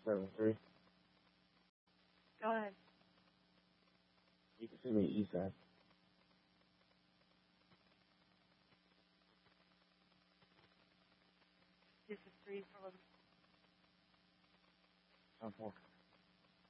473. Go ahead. You can see me east side. This is 3 for 11. 4.